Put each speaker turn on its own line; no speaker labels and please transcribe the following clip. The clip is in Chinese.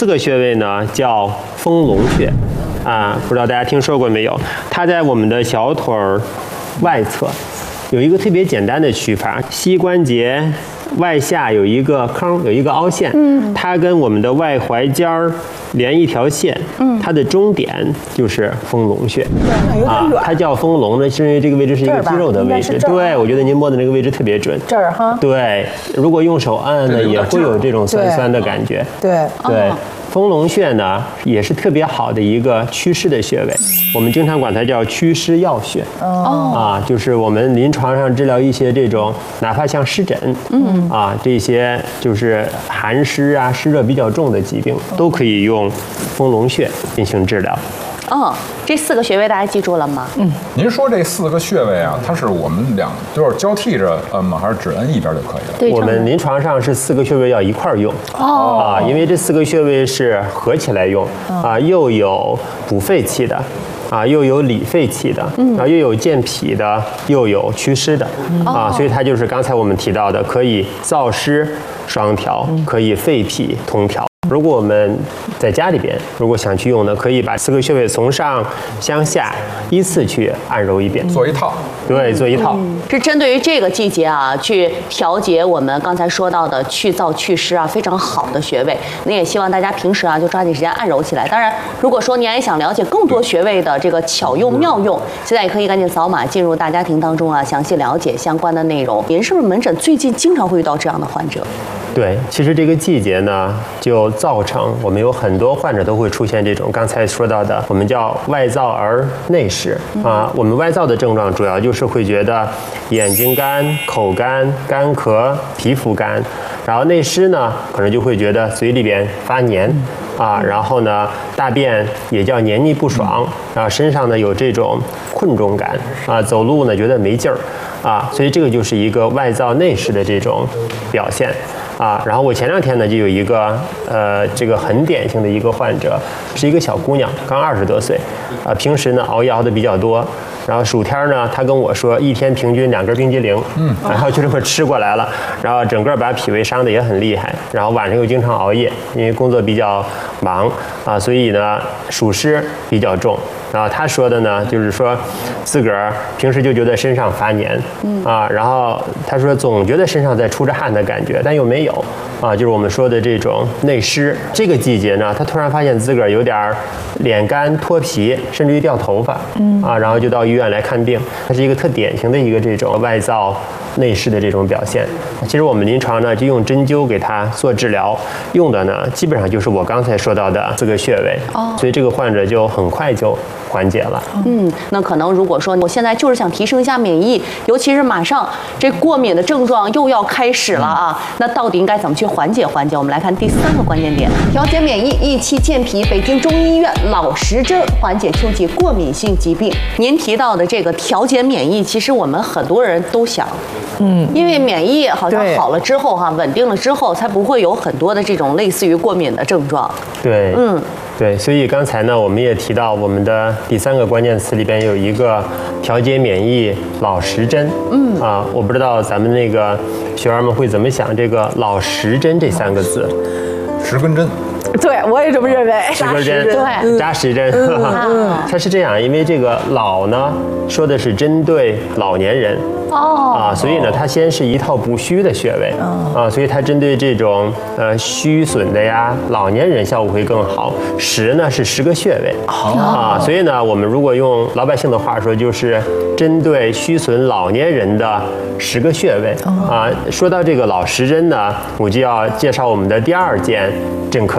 4个穴位呢叫丰隆穴，不知道大家听说过没有？它在我们的小腿外侧有一个特别简单的取法，膝关节外下有一个坑，有一个凹陷，它跟我们的外踝尖儿连一条线，它的终点就是丰隆穴，它叫丰隆呢，是因为这个位置是一个肌肉的位置。对，我觉得您摸的那个位置特别准。这儿哈。对，如果用手按呢，也会有这种酸酸的感觉。对。丰隆穴呢，也是特别好的一个祛湿的穴位，我们经常管它叫祛湿要穴。就是我们临床上治疗一些这种，哪怕像湿疹，这些就是寒湿啊、湿热比较重的疾病，都可以用丰隆穴进行治疗。
这4个穴位大家记住了吗？
您说这4个穴位啊，它是我们就是交替着摁吗？还是只摁一边就可以了？
对，我们临床上是4个穴位要一块儿用。因为这4个穴位是合起来用，又有补肺气的。又有理肺气的，又有健脾的，又有祛湿的，所以它就是刚才我们提到的，可以燥湿双调，可以肺脾通调。如果我们在家里边，如果想去用呢，可以把4个穴位从上向下依次去按揉一遍，
做一套。
对，做一套。
是针对于这个季节啊，去调节我们刚才说到的去燥祛湿啊，非常好的穴位。那也希望大家平时啊，就抓紧时间按揉起来。当然，如果说您还想了解更多穴位的这个巧用妙用，现在也可以赶紧扫码进入大家庭当中啊，详细了解相关的内容。您是不是门诊最近经常会遇到这样的患者？
对，其实这个季节呢，就造成我们有很多患者都会出现这种刚才说到的，我们叫外燥而内湿我们外燥的症状主要就是会觉得眼睛干、口干、干咳、皮肤干，然后内湿呢，可能就会觉得嘴里边发黏然后呢，大便也叫黏腻不爽，然后身上呢有这种困重感走路呢觉得没劲儿所以这个就是一个外燥内湿的这种表现。然后我前2天呢就有一个这个很典型的一个患者，是一个小姑娘，刚20多岁，平时呢熬夜熬的比较多，然后暑天呢她跟我说一天平均2根冰激凌，然后就这么吃过来了，然后整个把脾胃伤的也很厉害，然后晚上又经常熬夜，因为工作比较忙所以呢暑湿比较重。然后他说的呢，就是说自个儿平时就觉得身上发黏，然后他说总觉得身上在出着汗的感觉，但又没有，就是我们说的这种内湿。这个季节呢，他突然发现自个儿有点脸干脱皮，甚至于掉头发，然后就到医院来看病。它是一个特典型的一个这种外燥内湿的这种表现。其实我们临床呢就用针灸给他做治疗，用的呢基本上就是我刚才说到的4个穴位，所以这个患者就很快就缓解了。
那可能如果说我现在就是想提升一下免疫，尤其是马上这过敏的症状又要开始了那到底应该怎么去缓解？我们来看第3个关键点：调节免疫，益气健脾。北京中医医院老实针缓解秋季过敏性疾病。您提到的这个调节免疫，其实我们很多人都想，因为免疫好像好了之后稳定了之后，才不会有很多的这种类似于过敏的症状。
对，对，所以刚才呢，我们也提到我们的第3个关键词里边有一个调节免疫老实针。我不知道咱们那个学员们会怎么想这个老实针这3个字
，10根针。
对，我也这么认为。
10根针，对，扎实针。它是这样，因为这个老呢，说的是针对老年人。所以呢，它先是一套补虚的穴位所以它针对这种虚损的呀老年人效果会更好。实呢是10个穴位所以呢，我们如果用老百姓的话说，就是针对虚损老年人的10个穴位说到这个老实针呢，我就要介绍我们的第2件镇咳